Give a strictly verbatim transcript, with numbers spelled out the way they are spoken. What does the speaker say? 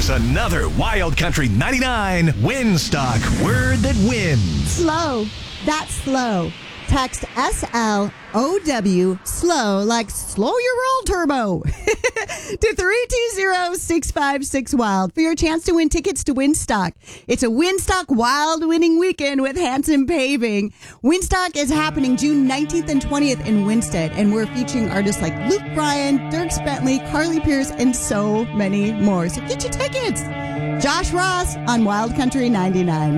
Here's another Wild Country ninety-nine Winstock word that wins. Slow. That's slow. Text S L O W, slow, like slow your roll turbo, to three two zero, six five six, WILD for your chance to win tickets to Winstock. It's a Winstock Wild winning weekend with Hanson Paving. Winstock is happening June nineteenth and twentieth in Winsted, and we're featuring artists like Luke Bryan, Dierks Bentley, Carly Pearce, and so many more. So get your tickets. Josh Ross on Wild Country ninety-nine.